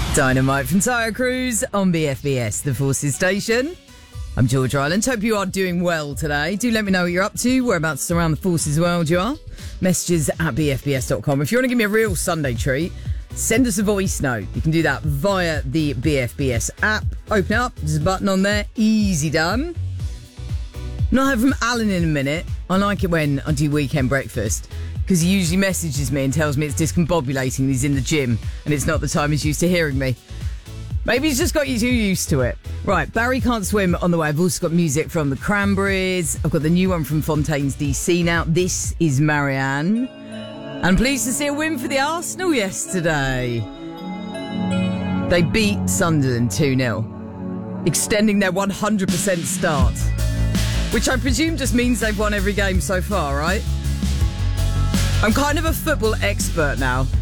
Dynamite from Tyre Cruise on BFBS, the Forces Station. I'm George Ireland. Hope you are doing well today. Do let me know what you're up to, whereabouts around the Forces world you are. Messages at bfbs.com. If you want to give me a real Sunday treat, send us a voice note. You can do that via the BFBS app. Open it up, there's a button on there. Easy done. And I'll have from Alan in a minute. I like it when I do weekend breakfast, because he usually messages me and tells me it's discombobulating, he's in the gym and it's not the time he's used to hearing me. Maybe he's just got you too used to it. Right, Barry Can't Swim on the way. I've also got music from the Cranberries. I've got the new one from Fontaines DC now. This is Marianne. And pleased to see a win for the Arsenal yesterday. They beat Sunderland 2-0, extending their 100% start, which I presume just means they've won every game so far, right? I'm kind of a football expert now.